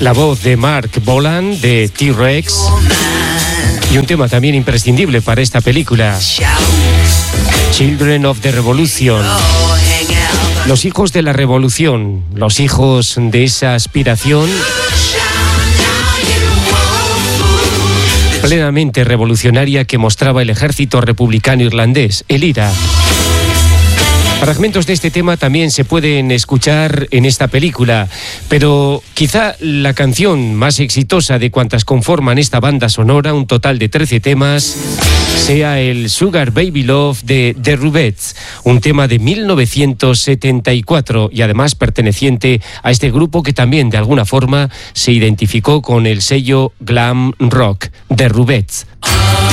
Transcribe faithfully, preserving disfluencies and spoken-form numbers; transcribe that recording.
La voz de Mark Bolan de T-Rex y un tema también imprescindible para esta película, Children of the Revolution. Los hijos de la revolución, los hijos de esa aspiración plenamente revolucionaria que mostraba el ejército republicano irlandés, el I R A. Fragmentos de este tema también se pueden escuchar en esta película, pero quizá la canción más exitosa de cuantas conforman esta banda sonora, un total de trece temas, sea el Sugar Baby Love de The Rubettes, un tema de mil novecientos setenta y cuatro y además perteneciente a este grupo que también de alguna forma se identificó con el sello glam rock, The Rubettes.